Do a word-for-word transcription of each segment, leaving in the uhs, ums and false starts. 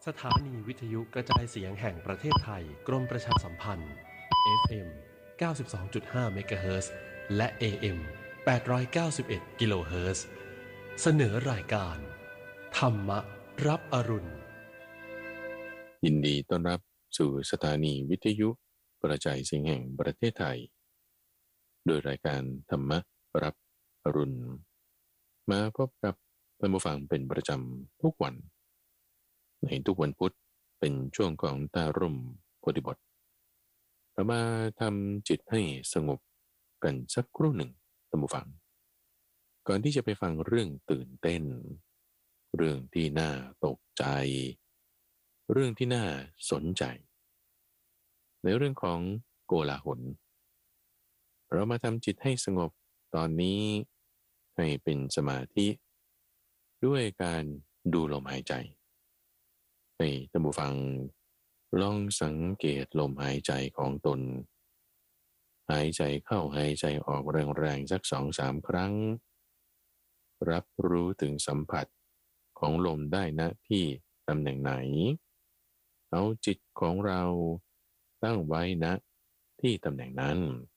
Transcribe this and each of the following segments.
สถานีวิทยุกระจายเสียงแห่งประเทศไทยกรมประชาสัมพันธ์ เอฟ เอ็ม เก้าสิบสองจุดห้า เมกะเฮิรตซ์ และ เอ เอ็ม แปดร้อยเก้าสิบเอ็ด กิโลเฮิรตซ์ เสนอรายการธรรมรับอรุณยินดีต้อนรับสู่สถานีวิทยุกระจายเสียงแห่งประเทศไทยโดยรายการธรรมรับอรุณมาพบกับท่านผู้ฟังเป็นประจำทุกวันในทุกวันพุธเป็นช่วงของตาร่มโพธิบทเรามาทำจิตให้สงบกันสักครู่หนึ่งท่านผู้ฟังก่อนที่จะไปฟังเรื่องตื่นเต้นเรื่องที่น่าตกใจเรื่องที่น่าสนใจในเรื่องของโกลาหลเรามาทำจิตให้สงบตอนนี้ให้เป็นสมาธิด้วยการดูลมหายใจให้ท่านผู้ฟังลองสังเกตลมหายใจของตนหายใจเข้าหายใจออกแรงๆสักสองสามครั้งรับรู้ถึงสัมผัสของลมได้ณที่ตำแหน่งไหนเอาจิตของเราตั้งไว้ณที่ตำแหน่งนั้น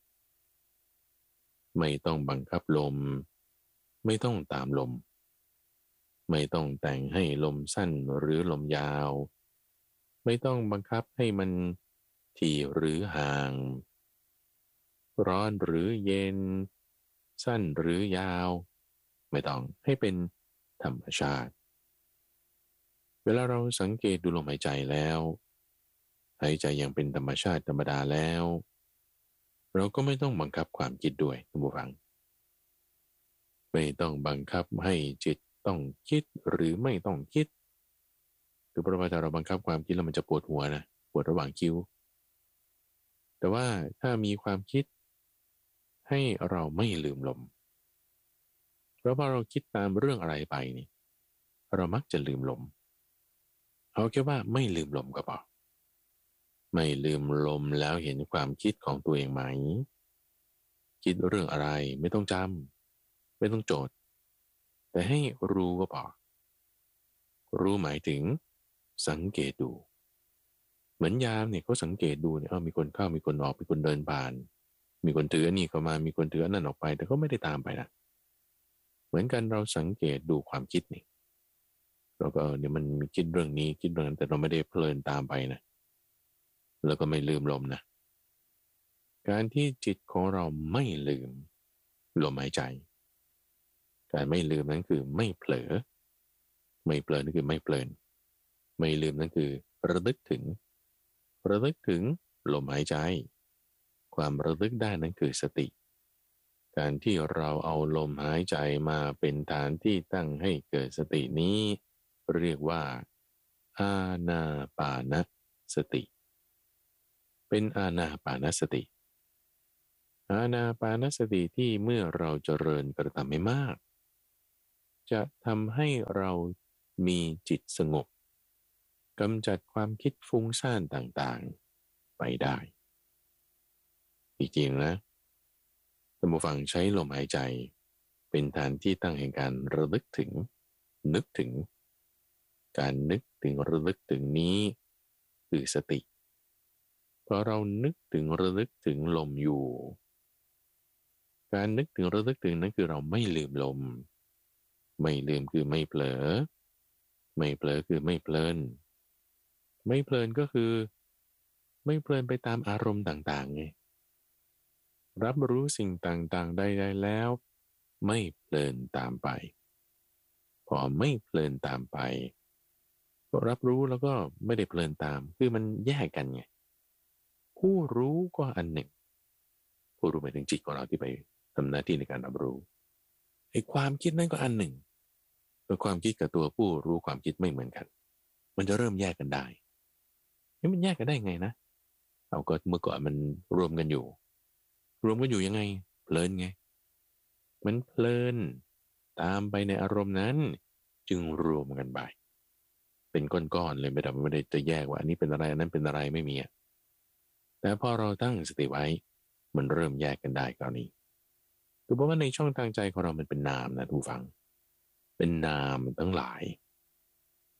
ไม่ต้องบังคับลมไม่ต้องตามลมไม่ต้องแต่งให้ลมสั้นหรือลมยาวไม่ต้องบังคับให้มันถี่หรือห่างร้อนหรือเย็นสั้นหรือยาวไม่ต้องให้เป็นธรรมชาติเวลาเราสังเกตดูลมหายใจแล้วหายใจอย่างเป็นธรรมชาติธรรมดาแล้วเราก็ไม่ต้องบังคับความคิดด้วยท่านผู้ฟังไม่ต้องบังคับให้จิตต้องคิดหรือไม่ต้องคิดคือเพราะว่าถ้าเราบังคับความคิดแล้วมันจะปวดหัวนะปวดระหว่างคิ้วแต่ว่าถ้ามีความคิดให้เราไม่ลืมลมเพราะว่าเราคิดตามเรื่องอะไรไปนี่เรามักจะลืมลมเอาแค่ว่าไม่ลืมลมก็พอไม่ลืมลมแล้วเห็นความคิดของตัวเองไหมคิดเรื่องอะไรไม่ต้องจำไม่ต้องโจทย์แต่ให้รู้ก็พอรู้หมายถึงสังเกตดูเหมือนยามเนี่ยเขาสังเกตดูเนี่ยเออมีคนเข้ามีคนออกมีคนเดินผ่านมีคนถือนี่เข้ามามีคนถือนั่นออกไปแต่เขาไม่ได้ตามไปนะเหมือนกันเราสังเกตดูความคิดนี่เราก็เออเนี่ยมันมีคิดเรื่องนี้คิดเรื่องนั้นแต่เราไม่ได้เพลินตามไปนะแล้วก็ไม่ลืมลมนะการที่จิตของเราไม่ลืมลมหายใจการไม่ลืมนั้นคือไม่เผลอไม่เผลอนั่นคือไม่เพลินไม่ลืมนั่นคือระลึกถึงระลึกถึงลมหายใจความระลึกได้นั้นคือสติการที่เราเอาลมหายใจมาเป็นฐานที่ตั้งให้เกิดสตินี้เรียกว่าอานาปานสติเป็นอานาปานสติอานาปานสติที่เมื่อเราเจริญกระทำให้มากจะทำให้เรามีจิตสงบกำจัดความคิดฟุ้งซ่านต่างๆไปได้จริงๆนะท่านผู้ฟังใช้ลมหายใจเป็นฐานที่ตั้งแห่งการระลึกถึงนึกถึงการนึกถึงระลึกถึงนี้คือสติพอเรานึกถึงระลึกถึงลมอยู่การนึกถึงระลึกถึงนั้นคือเราไม่ลืมลมไม่ลืมคือไม่เผลอไม่เผลอคือไม่เพลินไม่เพลินก็คือไม่เพลินไปตามอารมณ์ต่างๆไงรับรู้สิ่งต่างๆใดๆแล้วไม่เพลินตามไปพอไม่เพลินตามไปก็รับรู้แล้วก็ไม่ได้เพลินตามคือมันแยกกันไงผู้รู้ก็อันหนึ่งผู้รู้หมายถึงจิตของเราที่ไปทำหน้าที่ในการรับรู้ไอ้ความคิดนั่นก็อันหนึ่งตัวความคิดกับตัวผู้รู้ความคิดไม่เหมือนกันมันจะเริ่มแยกกันได้นี่มันแยกกันได้ไงนะเอาก็เมื่อก่อนมันรวมกันอยู่รวมกันอยู่ยังไงเพลินไงมันเพลินตามไปในอารมณ์นั้นจึงรวมกันไปเป็นก้อนๆเลยไม่ได้ไม่ได้จะแยกว่าอันนี้เป็นอะไรอันนั้นเป็นอะไรไม่มีแต่พอเราตั้งสติไว้มันเริ่มแยกกันได้คราวนี้คือเพราะว่าในช่องทางใจของเรามันเป็นนามนะทุกฝังเป็นนามทั้งหลาย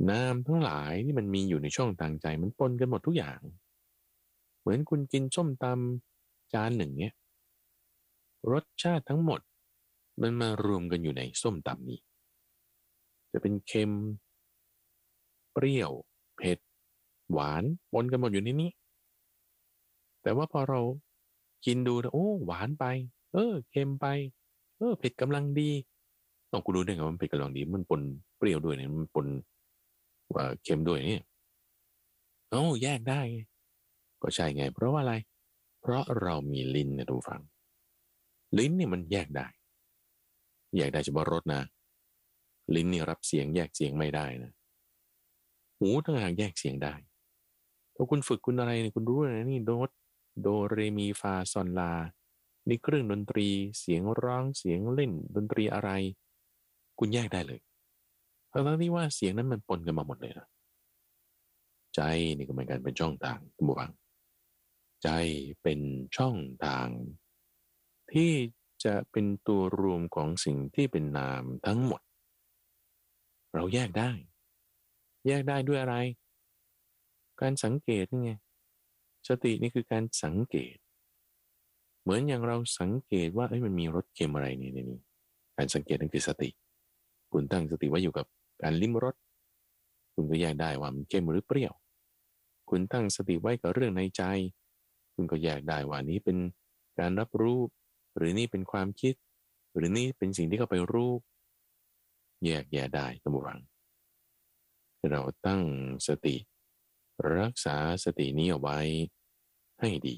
นามทั้งหลายที่มันมีอยู่ในช่องทางใจมันปนกันหมดทุกอย่างเหมือนคุณกินส้มตำจานหนึ่งเนี่ยรสชาติทั้งหมดมันมารวมกันอยู่ในส้มตำนี้จะเป็นเค็มเปรี้ยวเผ็ดหวานปนกันหมดอยู่ในนี้แต่ว่าพอเรากินดูนะโอ้หวานไปเออเค็มไปเออเผ็ดกำลังดีต้องกูรู้ได้ไงว่ามันเผ็ดกำลังดีมันปนเปรี้ยวด้วยเนี่ยมันปนว่าเค็มด้วยเนี่ยเอ้าแยกได้ไงก็ใช่ไงเพราะว่าอะไรเพราะเรามีลิ้นนะทุกฝังลิ้นเนี่ยมันแยกได้แยกได้เฉพาะรสนะลิ้นนี่รับเสียงแยกเสียงไม่ได้นะหูต่างหากแยกเสียงได้พอคุณฝึกคุณอะไรเนี่ยคุณรู้นะนี่โน้ตโดเรมีฟาซอนลานี่เครื่องดนตรีเสียงร้องเสียงเล่นดนตรีอะไรคุณแยกได้เลยทั้งที่ว่าเสียงนั้นมันปนกันมาหมดเลยนะใจนี่ก็เหมือนกันเป็นช่องทางทุกฝังใจเป็นช่องทางที่จะเป็นตัวรวมของสิ่งที่เป็นนามทั้งหมดเราแยกได้แยกได้ด้วยอะไรการสังเกตนี่ไงสตินี่คือการสังเกตเหมือนอย่างเราสังเกตว่าเอ้ยมันมีรสเค็มอะไรนี่ในนี้การสังเกตนั่นคือสติคุณตั้งสติไว้อยู่กับการลิ้มรสคุณก็แยกได้ว่ามันเค็มหรือเปรี้ยวคุณตั้งสติไว้กับเรื่องในใจคุณก็แยกได้ว่านี้เป็นการรับรู้หรือนี่เป็นความคิดหรือนี่เป็นสิ่งที่เข้าไปรู้แยกแยะได้ตามวังเราตั้งสติรักษาสตินี้เอาไว้ให้ดี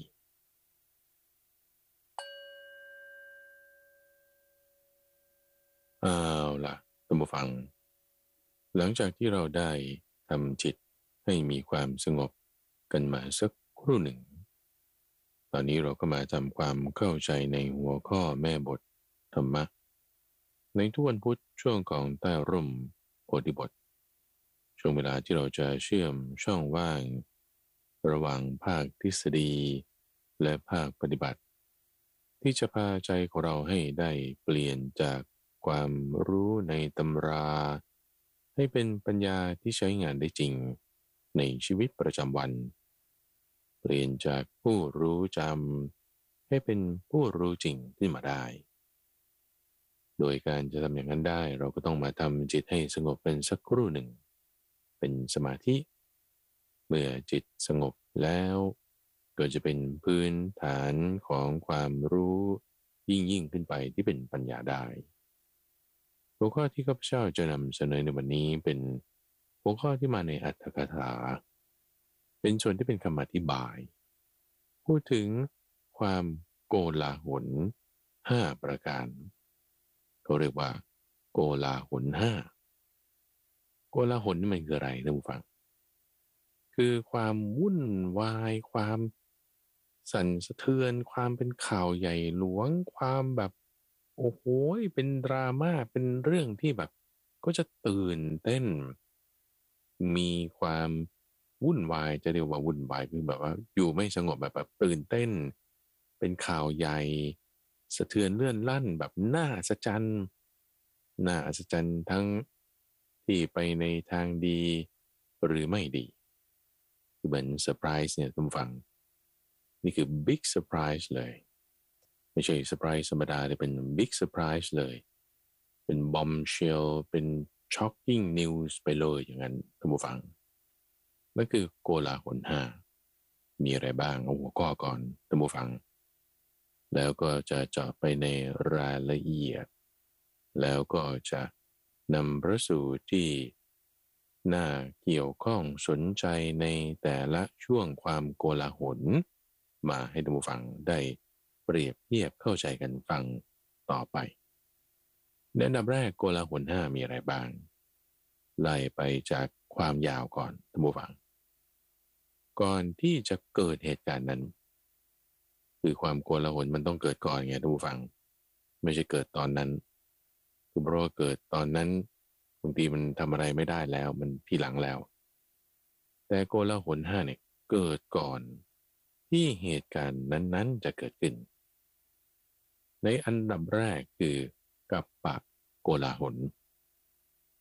เอาล่ะท่านผู้ฟังหลังจากที่เราได้ทำจิตให้มีความสงบกันมาสักครู่หนึ่งตอนนี้เราก็มาทำความเข้าใจในหัวข้อแม่บทธรรมะในทุกวันพุธช่วงของใต้ร่มโพธิบทช่วงเวลาที่เราจะเชื่อมช่องว่างระหว่างภาคทฤษฎีและภาคปฏิบัติที่จะพาใจของเราให้ได้เปลี่ยนจากความรู้ในตำราให้เป็นปัญญาที่ใช้งานได้จริงในชีวิตประจำวันเปลี่ยนจากผู้รู้จำให้เป็นผู้รู้จริงขึ้นมาได้โดยการจะทำอย่างนั้นได้เราก็ต้องมาทำจิตให้สงบเป็นสักครู่หนึ่งเป็นสมาธิเมื่อจิตสงบแล้วก็จะเป็นพื้นฐานของความรู้ยิ่งยิ่งขึ้นไปที่เป็นปัญญาได้หัวข้อที่ข้าพเจ้าจะนำเสนอในวันนี้เป็นหัวข้อที่มาในอรรถกถาเป็นส่วนที่เป็นคำอธิบายพูดถึงความโกลาหลห้าประการเขาเรียกว่าโกลาหลห้าโกลาหลนี่มันคืออะไรท่านผู้ฟังคือความวุ่นวายความสั่นสะเทือนความเป็นข่าวใหญ่หลวงความแบบโอ้โหเป็นดราม่าเป็นเรื่องที่แบบก็จะตื่นเต้นมีความวุ่นวายจะเรียกว่าวุ่นวายคือแบบว่าอยู่ไม่สงบแบบแบบตื่นเต้นเป็นข่าวใหญ่สะเทือนเลื่อนลั่นแบบน่าอัศจรรย์น่าอัศจรรย์ทั้งที่ไปในทางดีหรือไม่ดีคือเหมือนเซอร์ไพรส์เนี่ยท่านผู้ฟังนี่คือบิ๊กเซอร์ไพรส์เลยไม่ใช่เซอร์ไพรส์ธรรมดาแต่เป็นบิ๊กเซอร์ไพรส์เลยเป็นบอมเชลเป็นช็อกกิ้งนิวส์ไปเลยอย่างนั้นท่านผู้ฟังนั่นคือโกลาหลห้ามีอะไรบ้างเอาหัวข้อก่อนท่านผู้ฟังแล้วก็จะเจาะไปในรายละเอียดแล้วก็จะนำพระสูตรที่น่าเกี่ยวข้องสนใจในแต่ละช่วงความโกลาหลมาให้ท่านผู้ฟังได้เปรียบเทียบเข้าใจกันฟังต่อไปในอันดับแรกโกลาหลห้ามีอะไรบ้างไล่ไปจากความยาวก่อนท่านผู้ฟังก่อนที่จะเกิดเหตุการณ์นั้นคือความโกลาหลมันต้องเกิดก่อนไงท่านผู้ฟังไม่ใช่เกิดตอนนั้นคือเพราะว่าเกิดตอนนั้นบางทีมันทำอะไรไม่ได้แล้วมันทีหลังแล้วแต่โกลาหลห้าเนี่ยเกิดก่อนที่เหตุการณ์นั้นๆจะเกิดขึ้นในอันดับแรกคือกัปปะโกลาหล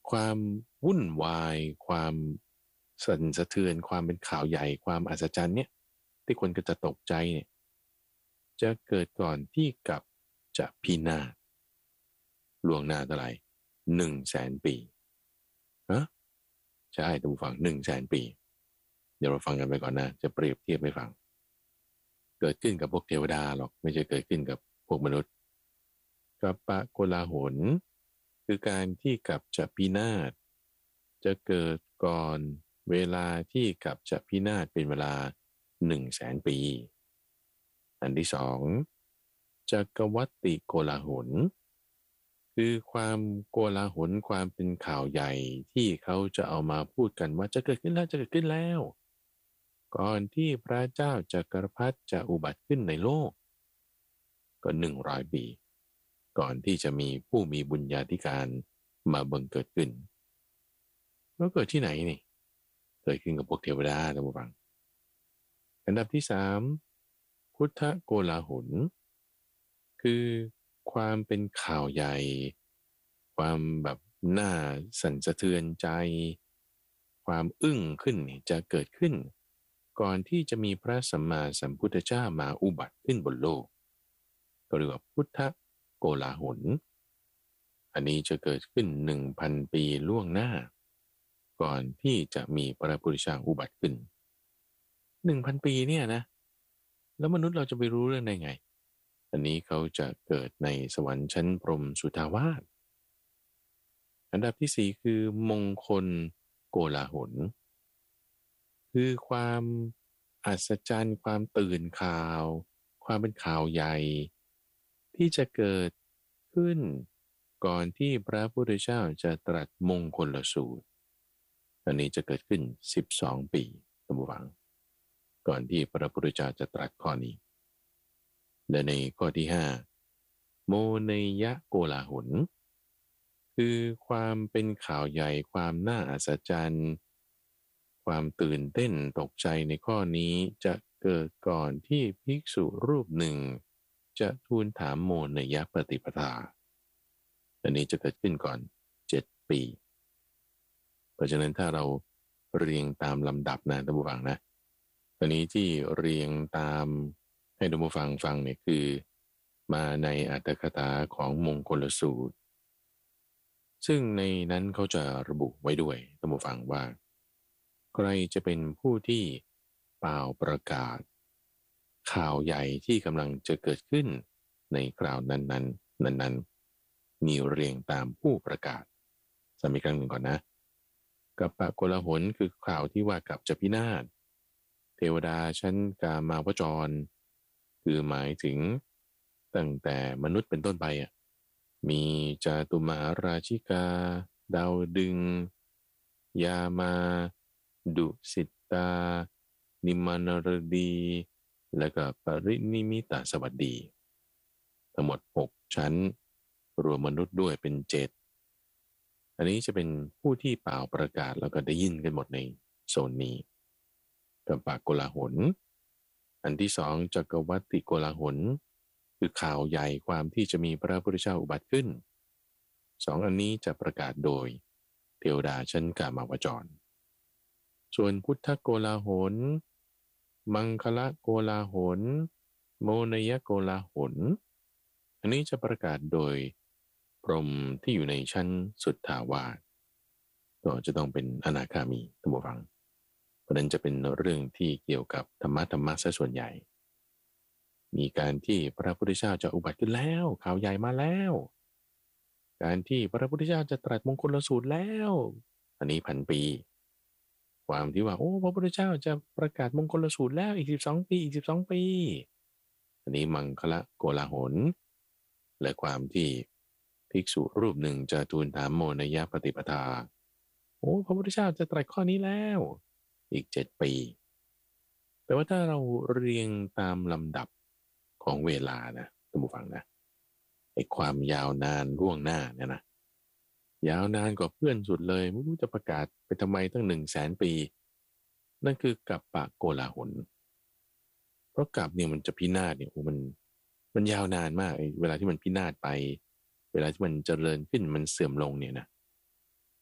ความวุ่นวายความสั่นสะเทือนความเป็นข่าวใหญ่ความอัศจรรย์เนี่ยที่คนก็จะตกใจเนี่ยจะเกิดก่อนที่กับจะพินาศล่วงหน้าเท่าไหร่หนึ่งแสนปีฮะใช่ท่านผู้ฟังหนึ่งแสนปีเดี๋ยวเราฟังกันไปก่อนนะจะเปรียบเทียบให้ฟังเกิดขึ้นกับพวกเทวดาหรอกไม่ใช่เกิดขึ้นกับพวกมนุษย์กัปปะโกลาหลคือการที่กับจะพินาศจะเกิดก่อนเวลาที่กับจะพินาศเป็นเวลาหนึ่งแสนปีอันที่สองจักวัตติโกลาหลคือความโกลาหลความเป็นข่าวใหญ่ที่เขาจะเอามาพูดกันว่าจะเกิดขึ้นแล้วจะเกิดขึ้นแล้วก่อนที่พระเจ้าจักรพรรดิจะอุบัติขึ้นในโลกก็หนึ่งร้อยปีก่อนที่จะมีผู้มีบุญญาธิการมาบังเกิดขึ้นแล้วเกิดที่ไหนนี่เกิดขึ้นกับพวกเทวดาท่านผู้ฟังอันดับที่สามพุทธโกลาหลคือความเป็นข่าวใหญ่ความแบบน่าสั่นสะเทือนใจความอึ้งขึ้นนี่จะเกิดขึ้นก่อนที่จะมีพระสัมมาสัมพุทธเจ้ามาอุบัติขึ้นบนโลกก็เรียกว่าพุทธโกลาหลอันนี้จะเกิดขึ้น หนึ่งพัน ปีล่วงหน้าก่อนที่จะมีพระพุทธเจ้าอุบัติขึ้น หนึ่งพัน ปีเนี่ยนะแล้วมนุษย์เราจะไปรู้เรื่องได้ไงอันนี้เขาจะเกิดในสวรรค์ชั้นพรหมสุทาวาสอันดับที่สี่คือมงคลโกลาหลคือความอัศจรรย์ความตื่นข่าวความเป็นข่าวใหญ่ที่จะเกิดขึ้นก่อนที่พระพุทธเจ้าจะตรัสมงคลสูตรอันนี้จะเกิดขึ้นสิบสองปีท่านผู้ฟังก่อนที่พระพุทธเจ้าจะตรัสข้อนี้และในข้อที่ห้าโมเนยะโกลาหลคือความเป็นข่าวใหญ่ความน่าอัศจรรย์ความตื่นเต้นตกใจในข้อนี้จะเกิดก่อนที่ภิกษุรูปหนึ่งจะทูลถามโมเนยะปฏิปทาอันนี้จะเกิดขึ้นก่อนเจ็ดปีเพราะฉะนั้นถ้าเราเรียงตามลำดับนะท่านผู้ฟังนะตอนนี้ที่เรียงตามให้ท่านผู้ฟังฟังเนี่ยคือมาในอัตถกถาของมงคลสูตรซึ่งในนั้นเขาจะระบุไว้ด้วยท่านผู้ฟังว่าใครจะเป็นผู้ที่เป่าประกาศข่าวใหญ่ที่กำลังจะเกิดขึ้นในคราวนั้นๆนั้นๆมีเรียงตามผู้ประกาศสามีครั้งหนึ่งก่อนนะกัปปะโกลาหลคือข่าวที่ว่ากับจะพินาศเทวดาชั้นกามาวจรคือหมายถึงตั้งแต่มนุษย์เป็นต้นไปอ่ะมีจาตุมหาราชิกาดาวดึงยามาดุสิตตานิมานรดีและก็ปรินิมิตาสวัสดีทั้งหมดหกชั้นรวมมนุษย์ด้วยเป็นเจ็ดอันนี้จะเป็นผู้ที่เป่าประกาศแล้วก็ได้ยินกันหมดในโซนนี้กัปปะโกลาหลอันที่สองจักวัตติโกลาหลคือข่าวใหญ่ความที่จะมีพระพุทธเจ้าอุบัติขึ้นสองอันนี้จะประกาศโดยเทวดาชั้นกามาวจรส่วนพุทธโกลาหลมังคละโกลาหลโมนยโกลาหลอันนี้จะประกาศโดยพรหมที่อยู่ในชั้นสุทธาวาสก็จะต้องเป็นอนาคามีท่านผู้ฟังเพราะนั้นจะเป็นเรื่องที่เกี่ยวกับธรรมะธรรมะซะส่วนใหญ่มีการที่พระพุทธเจ้าจะอุบัติขึ้นแล้วข่าวใหญ่มาแล้วการที่พระพุทธเจ้าจะตรัสมงคลสูตรแล้วอันนี้พันปีความที่ว่าโอ้พระพุทธเจ้าจะประกาศมงคลสูตรแล้วอีกสิบสองปีอีกสิบสองปีอันนี้มังคละโกลาหลและความที่ภิกษุรูปหนึ่งจะทูลถามโมนยปฏิปทาโอ้พระพุทธเจ้าจะตรัสข้อนี้แล้วอีกเจ็ดปีแต่ว่าถ้าเราเรียงตามลำดับของเวลานะท่านผู้ฟังนะไอ้ความยาวนานล่วงหน้าเนี่ยนะยาวนานกว่าเพื่อนสุดเลยไม่รู้จะประกาศไปทำไมตั้งหนึ่งแสนปีนั่นคือกัปปะโกลาหลเพราะกับเนี่ยมันจะพินาศเนี่ยโอ้มันมันยาวนานมากเวลาที่มันพินาศไปเวลาที่มันเจริญขึ้นมันเสื่อมลงเนี่ยนะ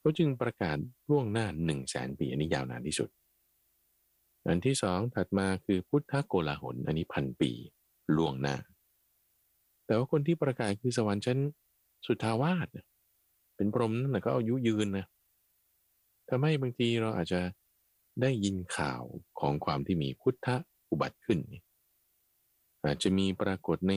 เขาจึงประกาศล่วงหน้าหนึ่งแสนปีอันนี้ยาวนานที่สุดอันที่สองถัดมาคือพุทธโกลาหลอันนี้พันปีล่วงหน้าแต่ว่าคนที่ประกาศคือสวรรค์ชั้นสุทธาวาสเป็นพรหมนั่นแหละก็อายุยืนนะทำให้บางทีเราอาจจะได้ยินข่าวของความที่มีพุทธอุบัติขึ้นอาจจะมีปรากฏใน